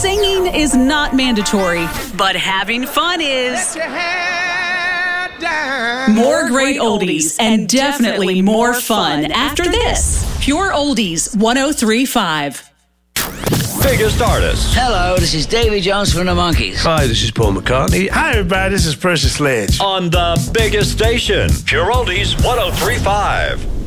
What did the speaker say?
Singing is not mandatory, but having fun is. More great oldies and definitely more fun after this. Pure Oldies 103.5. Biggest artists. Hello, this is Davy Jones from the Monkees. Hi, this is Paul McCartney. Hi, everybody. This is Precious Ledge. On the biggest station. Pure Oldies 103.5.